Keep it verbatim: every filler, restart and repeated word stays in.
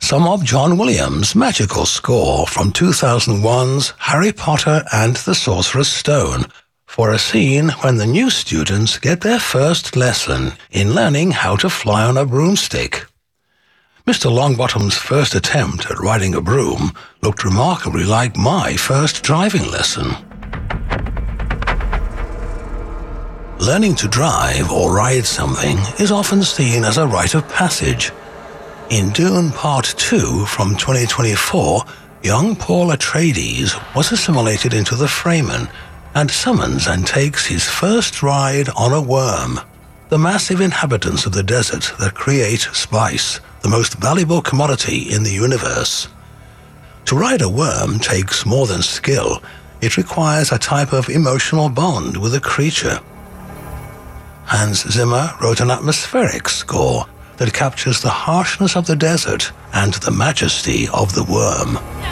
some of John Williams' magical score from two thousand one's Harry Potter and the Sorcerer's Stone for a scene when the new students get their first lesson in learning how to fly on a broomstick. Mister Longbottom's first attempt at riding a broom looked remarkably like my first driving lesson. Learning to drive or ride something is often seen as a rite of passage. In Dune Part two from twenty twenty-four, young Paul Atreides was assimilated into the Fremen and summons and takes his first ride on a worm, the massive inhabitants of the desert that create spice, the most valuable commodity in the universe. To ride a worm takes more than skill. It requires a type of emotional bond with a creature. Hans Zimmer wrote an atmospheric score that captures the harshness of the desert and the majesty of the worm.